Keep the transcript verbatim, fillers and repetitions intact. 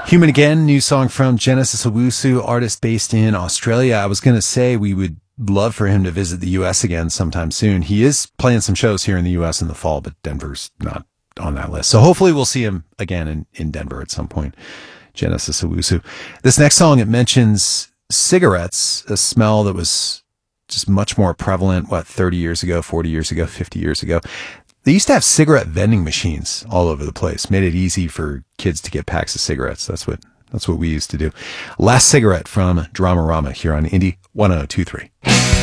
Human Again, new song from Genesis Owusu, artist based in Australia. I was going to say we would love for him to visit the U S again sometime soon. He is playing some shows here in the U S in the fall, but Denver's not on that list. So hopefully we'll see him again in, in Denver at some point. Genesis Owusu. This next song, it mentions cigarettes, a smell that was just much more prevalent, what, thirty years ago, forty years ago, fifty years ago. They used to have cigarette vending machines all over the place. Made it easy for kids to get packs of cigarettes. That's what that's what we used to do. Last Cigarette from Dramarama here on Indie one oh two three.